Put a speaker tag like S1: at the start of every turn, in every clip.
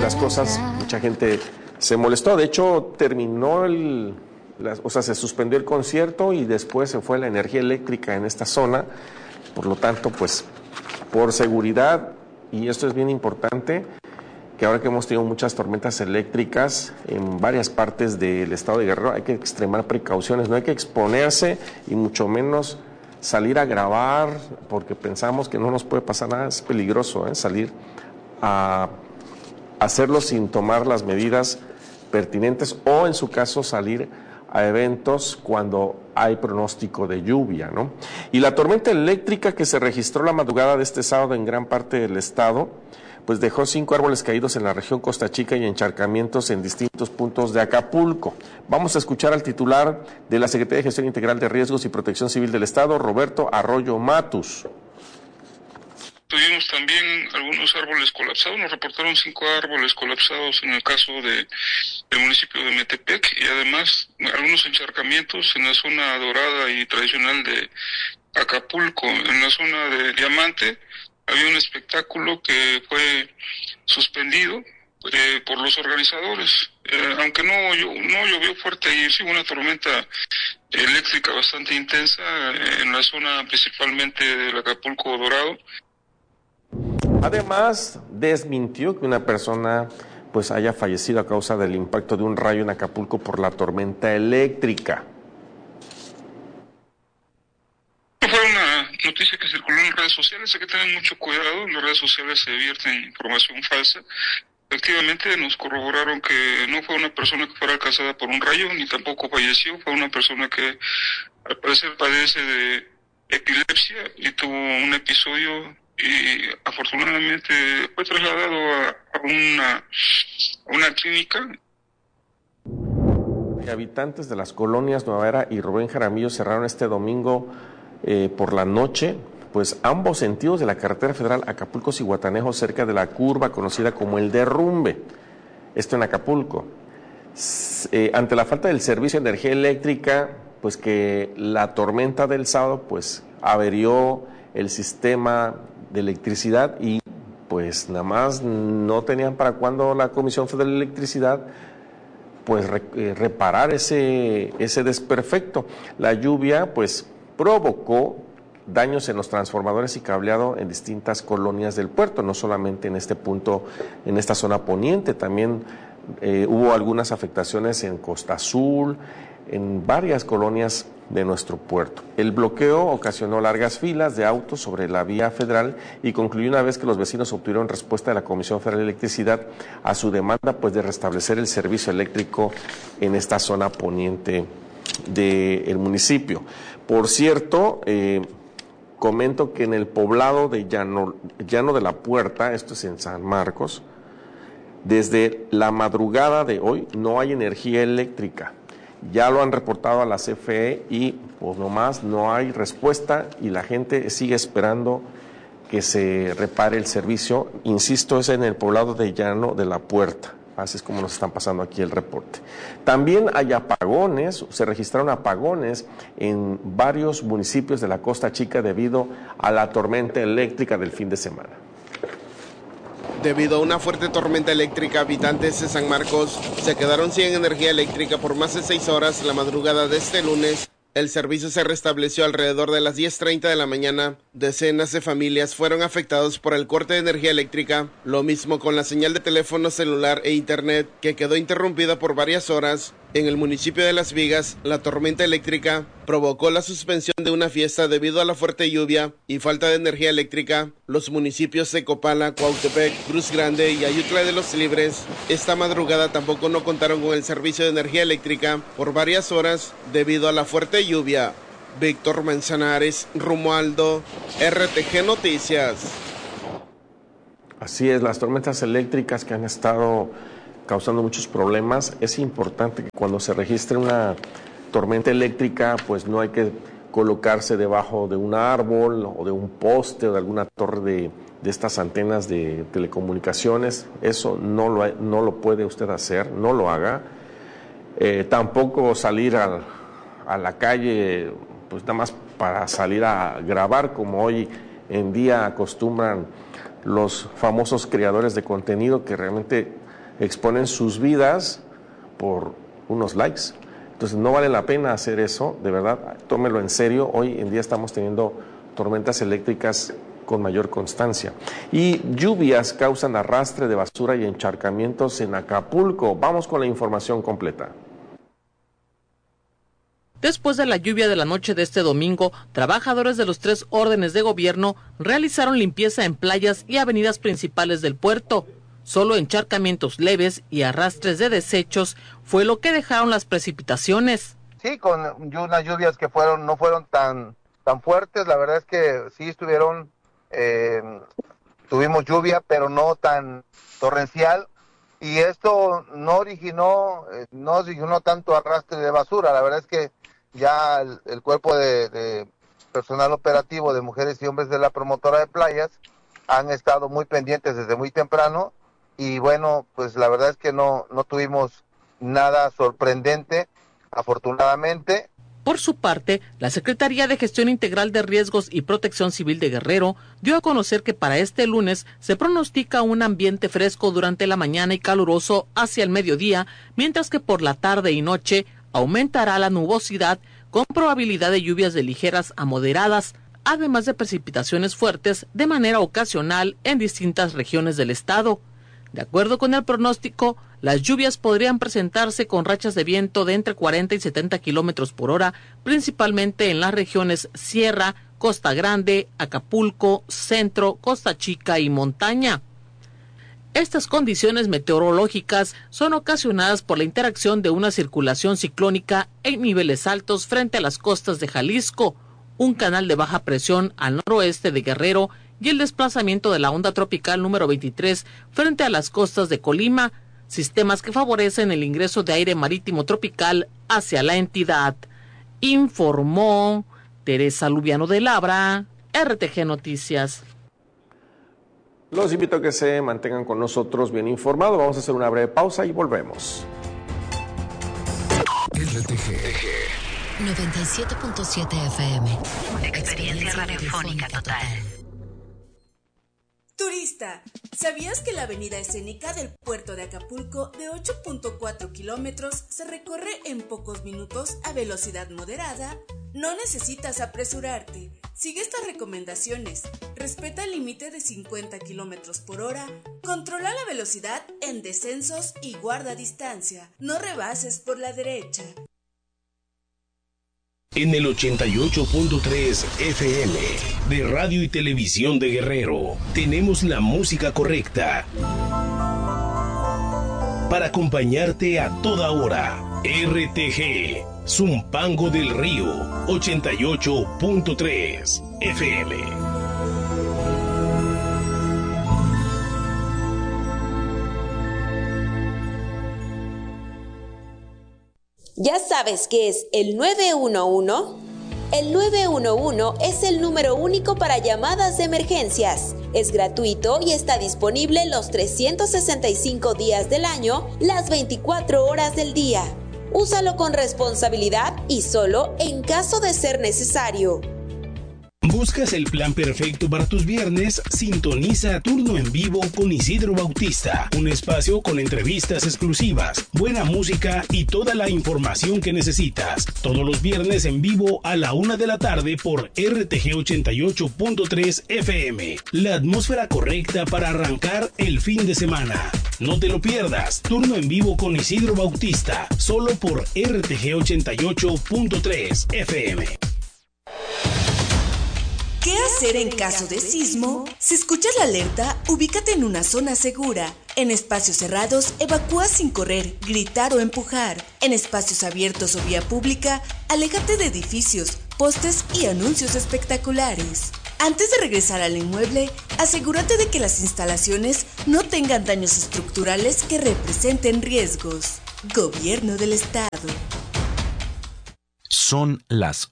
S1: las cosas, mucha gente se molestó. De hecho, terminó se suspendió el concierto y después se fue la energía eléctrica en esta zona. Por lo tanto, pues, por seguridad, y esto es bien importante, que ahora que hemos tenido muchas tormentas eléctricas en varias partes del estado de Guerrero, hay que extremar precauciones, no hay que exponerse y mucho menos salir a grabar porque pensamos que no nos puede pasar nada. Es peligroso salir a hacerlo sin tomar las medidas pertinentes o, en su caso, salir a eventos cuando hay pronóstico de lluvia, ¿no? Y la tormenta eléctrica que se registró la madrugada de este sábado en gran parte del estado, pues dejó 5 árboles caídos en la región Costa Chica y encharcamientos en distintos puntos de Acapulco. Vamos a escuchar al titular de la Secretaría de Gestión Integral de Riesgos y Protección Civil del Estado, Roberto Arroyo Matus.
S2: Tuvimos también algunos árboles colapsados, nos reportaron 5 árboles colapsados en el caso del municipio de Metepec y además algunos encharcamientos en la zona dorada y tradicional de Acapulco. En la zona de Diamante había un espectáculo que fue suspendido por los organizadores, aunque no llovió fuerte ayer, sí hubo una tormenta eléctrica bastante intensa en la zona principalmente del Acapulco Dorado.
S1: Además, desmintió que una persona pues haya fallecido a causa del impacto de un rayo en Acapulco por la tormenta eléctrica.
S2: Fue una noticia que circuló en redes sociales, hay que tener mucho cuidado, en las redes sociales se vierte información falsa. Efectivamente nos corroboraron que no fue una persona que fuera alcanzada por un rayo, ni tampoco falleció, fue una persona que al parecer padece de epilepsia y tuvo un episodio y afortunadamente fue trasladado a una clínica.
S1: Habitantes de las colonias Nueva Era y Rubén Jaramillo cerraron este domingo por la noche, pues ambos sentidos de la carretera federal Acapulco-Zihuatanejo cerca de la curva conocida como el Derrumbe, esto en Acapulco. Ante la falta del servicio de energía eléctrica, pues que la tormenta del sábado pues averió el sistema de electricidad y pues nada más no tenían para cuándo la Comisión Federal de Electricidad pues reparar ese desperfecto. La lluvia pues provocó daños en los transformadores y cableado en distintas colonias del puerto, no solamente en este punto, en esta zona poniente, también hubo algunas afectaciones en Costa Azul, en varias colonias de nuestro puerto. El bloqueo ocasionó largas filas de autos sobre la vía federal y concluyó una vez que los vecinos obtuvieron respuesta de la Comisión Federal de Electricidad a su demanda pues de restablecer el servicio eléctrico en esta zona poniente del municipio. Por cierto, comento que en el poblado de Llano de la Puerta, esto es en San Marcos, desde la madrugada de hoy no hay energía eléctrica. Ya lo han reportado a la CFE y pues nomás no hay respuesta y la gente sigue esperando que se repare el servicio. Insisto, es en el poblado de Llano de la Puerta. Así es como nos están pasando aquí el reporte. También hay apagones, se registraron apagones en varios municipios de la Costa Chica debido a la tormenta eléctrica del fin de semana.
S3: Debido a una fuerte tormenta eléctrica, habitantes de San Marcos se quedaron sin energía eléctrica por más de 6 horas la madrugada de este lunes. El servicio se restableció alrededor de las 10:30 de la mañana. Decenas de familias fueron afectados por el corte de energía eléctrica, lo mismo con la señal de teléfono celular e internet, que quedó interrumpida por varias horas. En el municipio de Las Vigas, la tormenta eléctrica provocó la suspensión de una fiesta debido a la fuerte lluvia y falta de energía eléctrica. Los municipios de Copala, Cuautepec, Cruz Grande y Ayutla de los Libres esta madrugada tampoco no contaron con el servicio de energía eléctrica por varias horas debido a la fuerte lluvia. Víctor Manzanares, Romualdo, RTG Noticias.
S1: Así es, las tormentas eléctricas que han estado causando muchos problemas. Es importante que cuando se registre una tormenta eléctrica, pues no hay que colocarse debajo de un árbol o de un poste o de alguna torre de estas antenas de telecomunicaciones. Eso no lo puede usted hacer, no lo haga. Tampoco salir a la calle, pues nada más para salir a grabar, como hoy en día acostumbran los famosos creadores de contenido que realmente exponen sus vidas por unos likes. Entonces no vale la pena hacer eso, de verdad, tómelo en serio. Hoy en día estamos teniendo tormentas eléctricas con mayor constancia. Y lluvias causan arrastre de basura y encharcamientos en Acapulco. Vamos con la información completa.
S4: Después de la lluvia de la noche de este domingo, trabajadores de los 3 órdenes de gobierno realizaron limpieza en playas y avenidas principales del puerto. Solo encharcamientos leves y arrastres de desechos fue lo que dejaron las precipitaciones.
S5: Sí, con unas lluvias que no fueron tan fuertes, la verdad es que sí tuvimos lluvia, pero no tan torrencial, y esto no originó tanto arrastre de basura. La verdad es que ya el cuerpo de personal operativo de mujeres y hombres de la promotora de playas han estado muy pendientes desde muy temprano, y bueno, pues la verdad es que no tuvimos nada sorprendente, afortunadamente.
S4: Por su parte, la Secretaría de Gestión Integral de Riesgos y Protección Civil de Guerrero dio a conocer que para este lunes se pronostica un ambiente fresco durante la mañana y caluroso hacia el mediodía, mientras que por la tarde y noche aumentará la nubosidad con probabilidad de lluvias de ligeras a moderadas, además de precipitaciones fuertes de manera ocasional en distintas regiones del estado. De acuerdo con el pronóstico, las lluvias podrían presentarse con rachas de viento de entre 40 y 70 kilómetros por hora, principalmente en las regiones Sierra, Costa Grande, Acapulco, Centro, Costa Chica y Montaña. Estas condiciones meteorológicas son ocasionadas por la interacción de una circulación ciclónica en niveles altos frente a las costas de Jalisco, un canal de baja presión al noroeste de Guerrero y el desplazamiento de la onda tropical número 23 frente a las costas de Colima, sistemas que favorecen el ingreso de aire marítimo tropical hacia la entidad. Informó Teresa Lubiano de Labra, RTG Noticias.
S1: Los invito a que se mantengan con nosotros bien informados. Vamos a hacer una breve pausa y volvemos.
S6: RTG 97.7 FM. Experiencia radiofónica total.
S7: Turista, ¿sabías que la avenida escénica del puerto de Acapulco de 8.4 kilómetros se recorre en pocos minutos a velocidad moderada? No necesitas apresurarte. Sigue estas recomendaciones. Respeta el límite de 50 kilómetros por hora. Controla la velocidad en descensos y guarda distancia. No rebases por la derecha.
S8: En el 88.3 FM de Radio y Televisión de Guerrero tenemos la música correcta para acompañarte a toda hora. RTG, Zumpango del Río, 88.3 FM.
S9: ¿Ya sabes qué es el 911? El 911 es el número único para llamadas de emergencias. Es gratuito y está disponible los 365 días del año, las 24 horas del día. Úsalo con responsabilidad y solo en caso de ser necesario.
S8: ¿Buscas el plan perfecto para tus viernes? Sintoniza Turno en Vivo con Isidro Bautista, un espacio con entrevistas exclusivas, buena música y toda la información que necesitas. Todos los viernes en vivo a la 1 de la tarde por RTG 88.3 FM. La atmósfera correcta para arrancar el fin de semana. No te lo pierdas. Turno en Vivo con Isidro Bautista, solo por RTG 88.3 FM.
S7: ¿Qué hacer en caso de sismo? Si escuchas la alerta, ubícate en una zona segura. En espacios cerrados, evacúa sin correr, gritar o empujar. En espacios abiertos o vía pública, aléjate de edificios, postes y anuncios espectaculares. Antes de regresar al inmueble, asegúrate de que las instalaciones no tengan daños estructurales que representen riesgos. Gobierno del Estado.
S10: Son las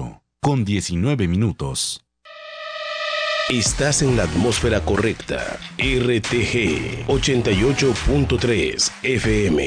S10: 8:19.
S8: Estás en la atmósfera correcta. RTG 88.3 FM.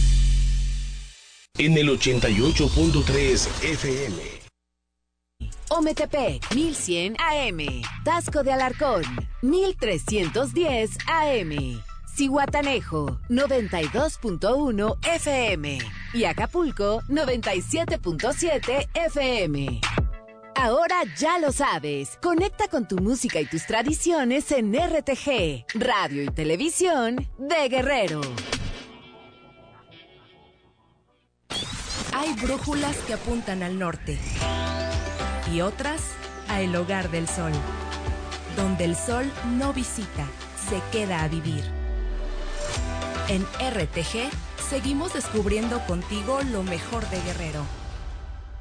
S8: En el 88.3 FM.
S10: Ometepec, 1100 AM. Taxco de Alarcón, 1310 AM. Zihuatanejo, 92.1 FM. Y Acapulco, 97.7 FM. Ahora ya lo sabes. Conecta con tu música y tus tradiciones en RTG, Radio y Televisión de Guerrero.
S11: Hay brújulas que apuntan al norte y otras a el hogar del sol, donde el sol no visita, se queda a vivir. En RTG seguimos descubriendo contigo lo mejor de Guerrero.